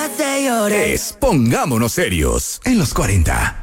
hace llorar. Pongámonos serios en los 40.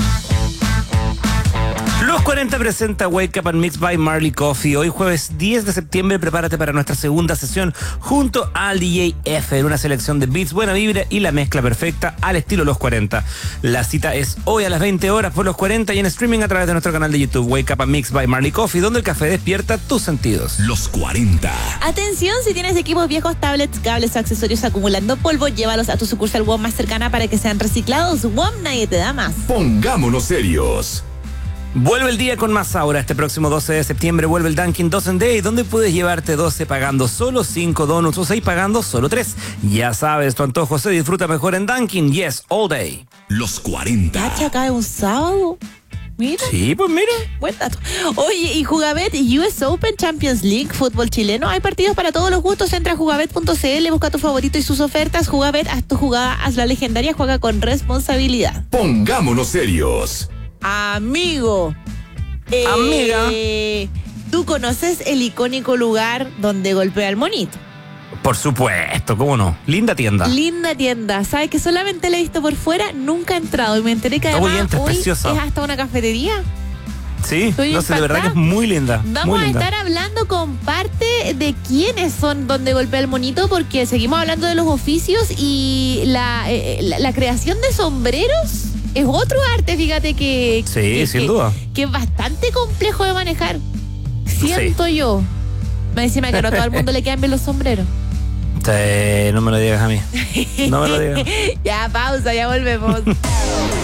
Los 40 presenta Wake Up and Mix by Marley Coffee. Hoy jueves 10 de septiembre prepárate para nuestra segunda sesión junto al DJ F en una selección de beats, buena vibra y la mezcla perfecta al estilo Los 40. La cita es hoy a las 20 horas por Los 40 y en streaming a través de nuestro canal de YouTube Wake Up and Mix by Marley Coffee, donde el café despierta tus sentidos. Los 40. Atención, si tienes equipos viejos, tablets, cables o accesorios acumulando polvo, llévalos a tu sucursal WOM más cercana para que sean reciclados. WOM, nadie te da más. Pongámonos serios. Vuelve el día con más ahora. Este próximo 12 de septiembre vuelve el Dunkin' Dozen Day, donde puedes llevarte 12 pagando solo 5 donuts o 6 pagando solo 3. Ya sabes, tu antojo se disfruta mejor en Dunkin'. Yes, all day. Los 40. Cacha, cae un sábado. Mira. Sí, pues mira. Buen dato. Oye, y Jugabet US Open Champions League, fútbol chileno. Hay partidos para todos los gustos. Entra a jugabet.cl, busca tu favorito y sus ofertas. Jugabet, haz tu jugada, haz la legendaria, juega con responsabilidad. Pongámonos serios. Amigo. Amiga. ¿Tú conoces el icónico lugar donde golpea el monito? Por supuesto, cómo no. Linda tienda. Linda tienda. ¿Sabes que solamente la he visto por fuera? Nunca he entrado y me enteré que además entra, es hoy preciosa. es hasta una cafetería. Sí, Estoy no sé, de verdad que es impactada. muy linda. Vamos muy a linda. estar hablando con parte de quiénes son donde golpea el monito, porque seguimos hablando de los oficios y la creación de sombreros es otro arte, fíjate que... Sí, que- sin que- duda. Que es bastante complejo de manejar. Siento yo. Me encima que no a todo el mundo le quedan bien los sombreros. Sí, no me lo digas a mí. No me lo digas. Ya, pausa, ya volvemos.